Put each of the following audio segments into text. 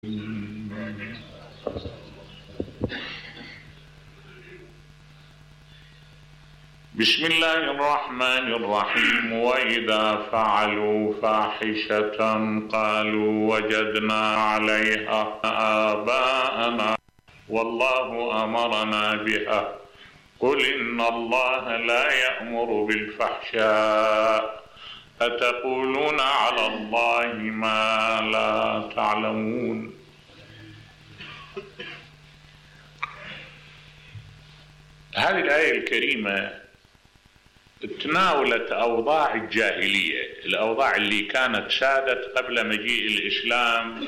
بسم الله الرحمن الرحيم. وإذا فعلوا فاحشة قالوا وجدنا عليها آباءنا والله أمرنا بها قل إن الله لا يأمر بالفحشاء أتقولون على الله ما لا تعلمون. هذه الآية الكريمة تناولت أوضاع الجاهلية، الأوضاع اللي كانت سادت قبل مجيء الإسلام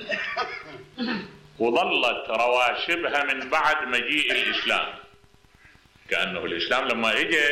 وظلت رواشبها من بعد مجيء الإسلام. كأنه الإسلام لما إجى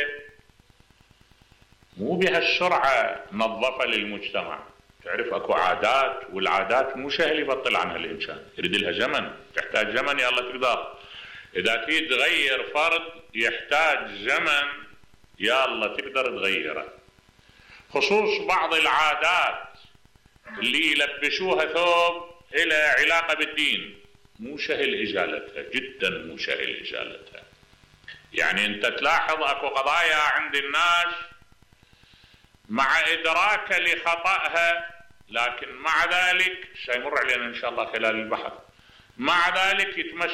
مو بهالسرعة نظف للمجتمع. تعرف أكو عادات، والعادات مو سهل يبطل عنها الإنسان، يريد لها زمن، تحتاج زمن. يلا تقدر إذا تريد تغير فرد يحتاج زمن، يلا تقدر تغيره. خصوص بعض العادات اللي يلبسوها ثوب إلى علاقة بالدين مو سهل إزالتها، جدا مو سهل إزالتها. يعني أنت تلاحظ أكو قضايا عند الناس مع إدراك لخطأها، لكن مع ذلك سيمر علينا إن شاء الله خلال البحث، مع ذلك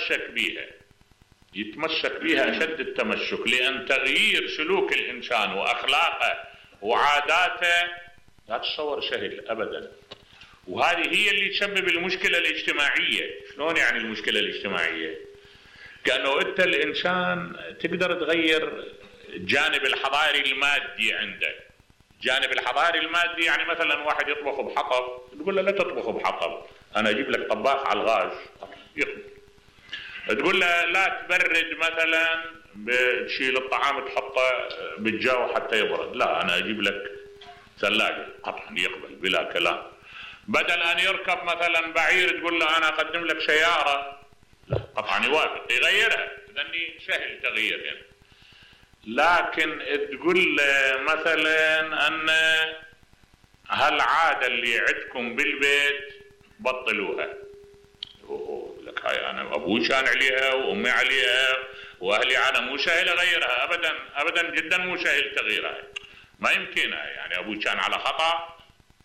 يتمسك بها أشد التمسك، لأن تغيير سلوك الإنسان وأخلاقه وعاداته لا تتصور سهل أبدا. وهذه هي اللي تسبب المشكلة الاجتماعية. شلون يعني المشكلة الاجتماعية؟ كأنه أنت الإنسان تقدر تغير الجانب الحضاري المادي عنده. الجانب الحضاري المادي يعني مثلا واحد يطبخ بحطب، تقول له لا تطبخ بحطب، أنا أجيب لك طباخ على الغاز يقبل. تقول له لا تبرد مثلا، بتشيل الطعام تحطه بالجو حتى يبرد، لا أنا أجيب لك ثلاجة، قطعا يقبل بلا كلام. بدل أن يركب مثلا بعير تقول له أنا أقدم لك سيارة، لا قطعا يوافق يغيرها، لأني سهل تغيير يعني. لكن تقول له مثلا أن هالعادة اللي عندكم بالبيت بطلوها، لك هاي أنا أبوي كان عليها وأمي عليها وأهلي، أنا مو سهل أغيرها أبدا أبدا، جدا مو سهل تغييرها، ما يمكنها، يعني أبوي كان على خطأ.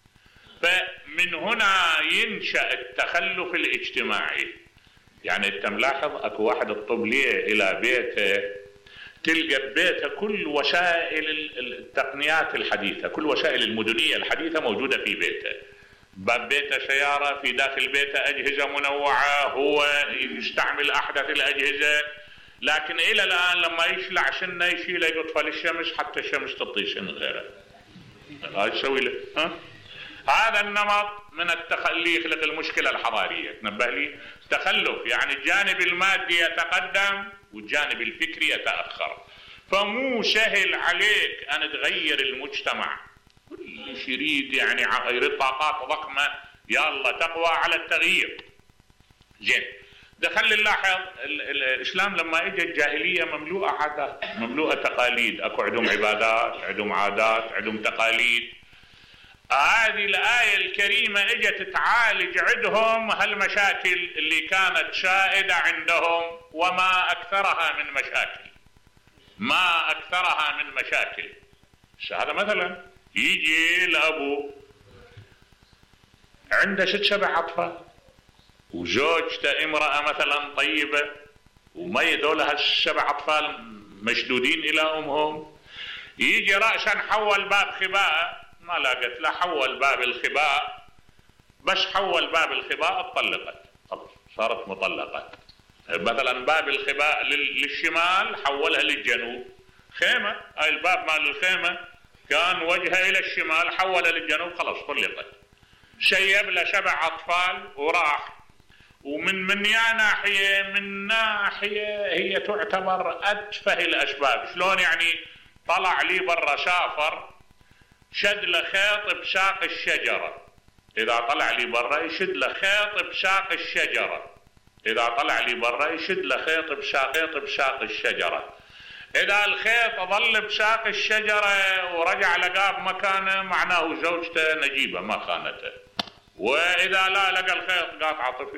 فمن هنا ينشأ التخلف الاجتماعي. يعني أنت ملاحظ أكو واحد الطب ليه إلى بيته، تلقى ببيته كل وسائل التقنيات الحديثة، كل وسائل المدنية الحديثة موجودة في بيته. باب بيته سيارة، في داخل بيته أجهزة منوعة، هو يستعمل أحدث الأجهزة، لكن إلى الآن لما يشلع سنة يشيله يطفى للشمس حتى الشمس تعطي سن غيره. هاي تسوي له هذا النمط من اللي يخلق المشكلة الحضارية. تنبه لي تخلف، يعني الجانب المادي يتقدم والجانب الفكري يتأخر، فمو سهل عليك أن تغير المجتمع. كل شيء يريد يعني يريد طاقات ضخمة، يلا تقوى على التغيير. زين، دخل نلاحظ الإسلام لما اجى الجاهلية مملوءة عادات، مملوءة تقاليد، اكو عندهم عبادات، عندهم عادات، عندهم تقاليد. هذه الآية الكريمة اجت تعالج عندهم هالمشاكل اللي كانت سائدة عندهم، وما أكثرها من مشاكل، ما أكثرها من مشاكل. هذا مثلا يجي الأبو عنده 6-7 أطفال، وزوجته امرأة مثلا طيبة، وما يدول هال7 أطفال مشدودين إلى أمهم. يجي رأسا حول باب خباء، ما لاقت لا، حول باب الخباء، بس حول باب الخباء اتطلقت، خلاص صارت مطلقة. مثلا باب الخباء للشمال حولها للجنوب، خيمة، هاي الباب مال الخيمة كان وجهه إلى الشمال، حولها للجنوب، خلاص طلقت. شيب له 7 أطفال وراح. ومن يا ناحية، من ناحية هي تعتبر أتفه الأسباب. شلون يعني؟ طلع لي برا، سافر، شد له خيط بساق الشجرة. إذا طلع لي برا يشد له خيط بساق الشجرة، إذا طلع لي برا يشد له خيط بساق الشجرة. إذا الخيط ظل بساق الشجرة ورجع لقى مكانه، معناه زوجته نجيبة ما خانته. وإذا لا لقى الخيط قاطعة طفل